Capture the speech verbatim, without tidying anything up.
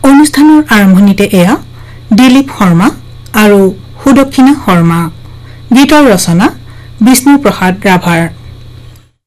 অনুষ্ঠানৰ আৰম্ভণিতে এয়া দিলীপ শৰ্মা আৰু সুদক্ষিণা শৰ্মা। গীতৰ ৰচনা বিষ্ণু প্ৰসাদ ৰাভাৰ।